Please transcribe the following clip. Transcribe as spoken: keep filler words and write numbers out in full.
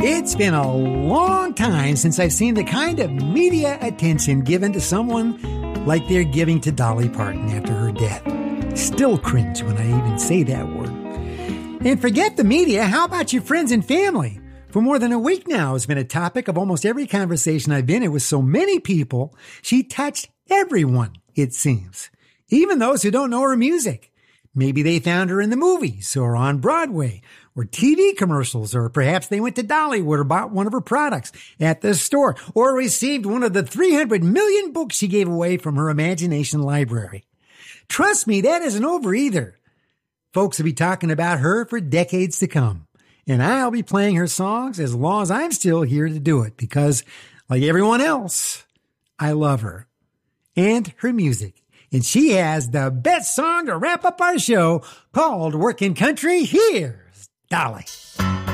It's been a long time since I've seen the kind of media attention given to someone like they're giving to Dolly Parton after her death. Still cringe when I even say that word. And forget the media, how about your friends and family? For more than a week now, it's been a topic of almost every conversation I've been in with so many people. She touched everyone, it seems. Even those who don't know her music. Maybe they found her in the movies or on Broadway or T V commercials, or perhaps they went to Dollywood or bought one of her products at the store or received one of the three hundred million books she gave away from her imagination library. Trust me, that isn't over either. Folks will be talking about her for decades to come, and I'll be playing her songs as long as I'm still here to do it because, like everyone else, I love her and her music. And she has the best song to wrap up our show called Workin' Country. Here's Dolly.